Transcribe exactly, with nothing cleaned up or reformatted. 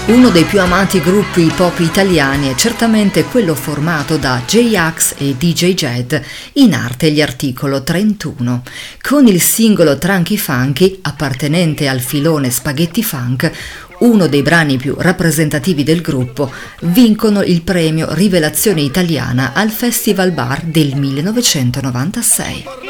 Uno dei più amati gruppi hip hop italiani è certamente quello formato da J-Ax e D J Jed, in arte gli articolo trentuno. Con il singolo Tranky Funky, appartenente al filone Spaghetti Funk, uno dei brani più rappresentativi del gruppo, vincono il premio Rivelazione Italiana al Festival Bar del millenovecentonovantasei.